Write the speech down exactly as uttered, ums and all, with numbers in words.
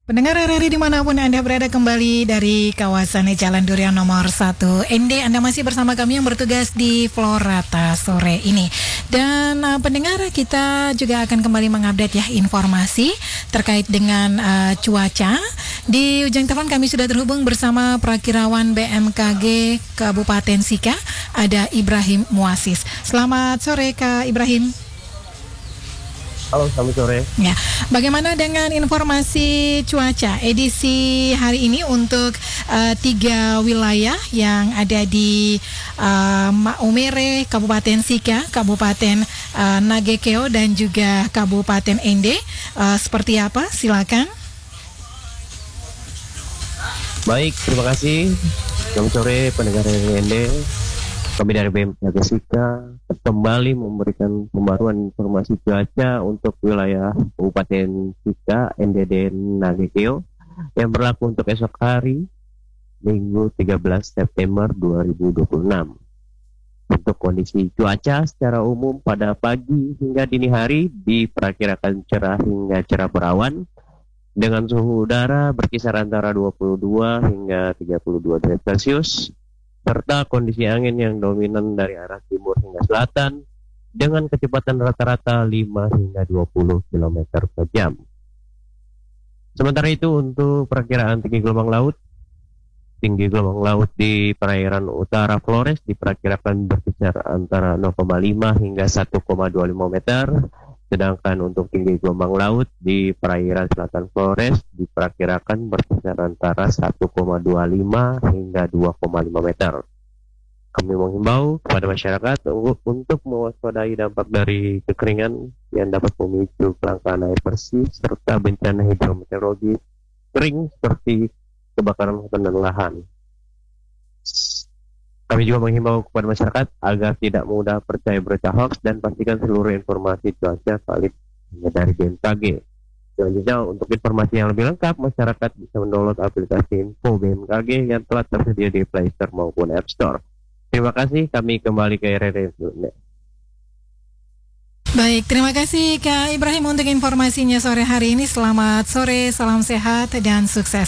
Pendengar R R I dimanapun Anda berada, kembali dari kawasan Jalan Durian nomor satu N D. Anda masih bersama kami yang bertugas di Florata sore ini. Dan uh, pendengar, kita juga akan kembali mengupdate ya informasi terkait dengan uh, cuaca. Di ujung telepon kami sudah terhubung bersama Prakirawan B M K G Kabupaten Sika, ada Ibrahim Muasis. Selamat sore Kak Ibrahim. Halo, selamat sore. Ya, bagaimana dengan informasi cuaca edisi hari ini untuk uh, tiga wilayah yang ada di uh, Maumere, Kabupaten Sika, Kabupaten uh, Nagekeo, dan juga Kabupaten Ende? Uh, seperti apa? Silakan. Baik, terima kasih. Selamat sore pendengar R R I Ende. Kami dari B M K G Sika kembali memberikan pembaruan informasi cuaca untuk wilayah Kabupaten Sika, N D dan Nagekeo yang berlaku untuk esok hari Minggu tiga belas September dua ribu dua puluh enam. Untuk kondisi cuaca secara umum pada pagi hingga dini hari diperkirakan cerah hingga cerah berawan dengan suhu udara berkisar antara dua puluh dua hingga tiga puluh dua derajat Celcius, serta kondisi angin yang dominan dari arah timur hingga selatan dengan kecepatan rata-rata lima hingga dua puluh kilometer per jam. Sementara itu untuk perakiraan tinggi gelombang laut, tinggi gelombang laut di perairan utara Flores diperkirakan berkisar antara nol koma lima hingga satu koma dua lima meter, sedangkan untuk tinggi gelombang laut di perairan selatan Flores diperkirakan berkisar antara satu koma dua lima hingga dua koma lima meter. Kami menghimbau kepada masyarakat untuk mewaspadai dampak dari kekeringan yang dapat memicu kelangkaan air bersih serta bencana hidrometeorologi kering seperti kebakaran hutan dan lahan. Kami juga menghimbau kepada masyarakat agar tidak mudah percaya berita hoax dan pastikan seluruh informasi cuaca valid hanya dari B M K G. Selanjutnya, untuk informasi yang lebih lengkap, masyarakat bisa mendownload aplikasi Info B M K G yang telah tersedia di Play Store maupun App Store. Terima kasih, kami kembali ke R R I. Baik, terima kasih Kak Ibrahim untuk informasinya sore hari ini. Selamat sore, salam sehat dan sukses.